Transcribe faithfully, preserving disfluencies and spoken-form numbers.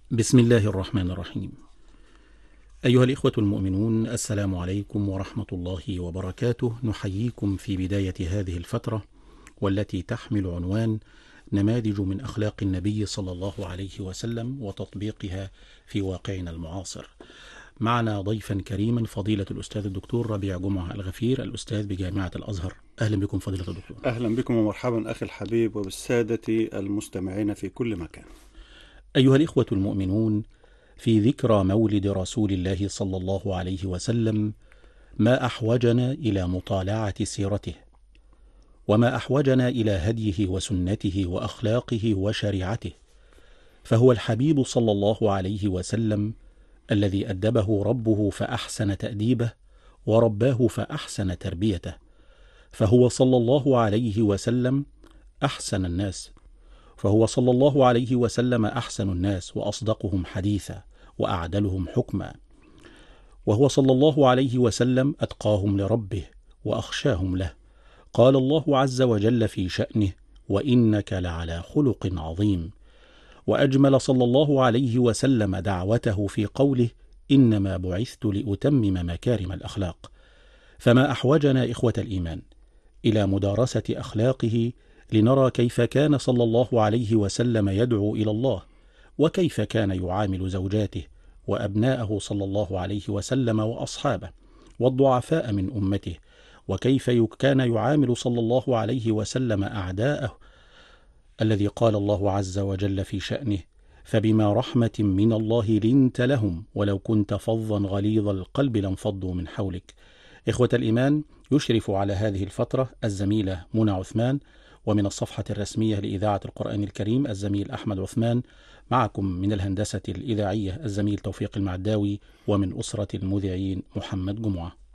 بسم الله الرحمن الرحيم. أيها الإخوة المؤمنون، السلام عليكم ورحمة الله وبركاته. نحييكم في بداية هذه الفترة والتي تحمل عنوان نماذج من أخلاق النبي صلى الله عليه وسلم وتطبيقها في واقعنا المعاصر. معنا ضيفا كريما فضيلة الأستاذ الدكتور ربيع جمعة الغفير، الأستاذ بجامعة الأزهر. أهلا بكم فضيلة الدكتور. أهلا بكم ومرحبا أخي الحبيب وبالسادة المستمعين في كل مكان. أيها الإخوة المؤمنون، في ذكرى مولد رسول الله صلى الله عليه وسلم ما أحوجنا إلى مطالعة سيرته، وما أحوجنا إلى هديه وسنته وأخلاقه وشريعته، فهو الحبيب صلى الله عليه وسلم الذي أدبه ربه فأحسن تأديبه ورباه فأحسن تربيته، فهو صلى الله عليه وسلم أحسن الناس، فهو صلى الله عليه وسلم أحسن الناس وأصدقهم حديثا وأعدلهم حكما، وهو صلى الله عليه وسلم أتقاهم لربه وأخشاهم له. قال الله عز وجل في شأنه: وإنك لعلى خلق عظيم. وأجمل صلى الله عليه وسلم دعوته في قوله: إنما بعثت لأتمم مكارم الأخلاق. فما أحوجنا إخوة الإيمان إلى مدارسة أخلاقه لنرى كيف كان صلى الله عليه وسلم يدعو إلى الله، وكيف كان يعامل زوجاته وأبناءه صلى الله عليه وسلم وأصحابه والضعفاء من أمته، وكيف كان يعامل صلى الله عليه وسلم أعداءه، الذي قال الله عز وجل في شأنه: فبما رحمة من الله لنت لهم ولو كنت فظا غليظ القلب لانفضوا من حولك. إخوة الإيمان، يشرف على هذه الفترة الزميلة منى عثمان، ومن الصفحة الرسمية لإذاعة القرآن الكريم الزميل أحمد عثمان. معكم من الهندسة الإذاعية الزميل توفيق المعداوي، ومن أسرة المذيعين محمد جمعة.